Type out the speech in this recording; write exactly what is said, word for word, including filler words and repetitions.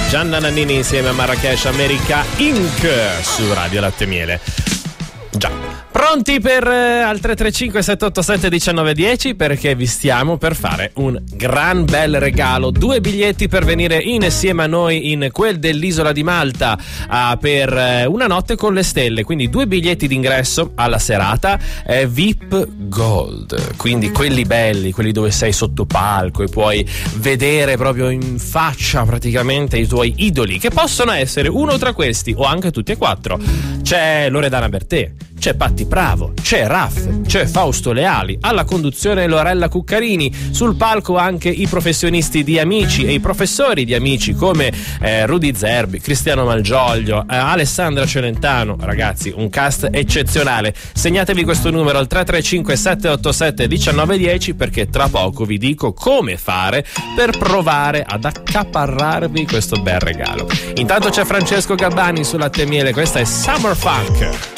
Gianna Nannini insieme a Marrakesh America Incorporated su Radio Latte Miele. Già. Pronti per eh, al tre tre cinque sette otto sette uno nove uno zero, perché vi stiamo per fare un gran bel regalo, due biglietti per venire insieme a noi in quel dell'isola di Malta uh, per eh, una notte con le stelle, quindi due biglietti d'ingresso alla serata eh, V I P Gold, quindi quelli belli, quelli dove sei sotto palco e puoi vedere proprio in faccia praticamente i tuoi idoli, che possono essere uno tra questi o anche tutti e quattro. C'è Loredana Bertè, c'è Patti Bravo, c'è Raff, c'è Fausto Leali, alla conduzione Lorella Cuccarini, sul palco anche i professionisti di Amici e i professori di Amici come eh, Rudy Zerbi, Cristiano Malgioglio, eh, Alessandra Celentano. Ragazzi, un cast eccezionale. Segnatevi questo numero al tre tre cinque sette otto sette uno nove uno zero, perché tra poco vi dico come fare per provare ad accaparrarvi questo bel regalo. Intanto c'è Francesco Gabbani su Latte Miele, questa è Summer Funk.